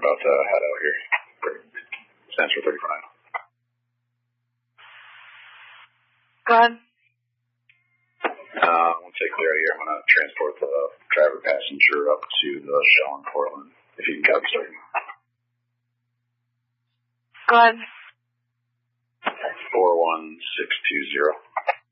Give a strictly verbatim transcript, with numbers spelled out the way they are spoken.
about to head out here. Stands for thirty-five. Go ahead. Uh, we'll take clear out here. I'm going to transport the driver passenger up to the Shell in Portland. If you can copy, start. Go ahead. four one six two zero.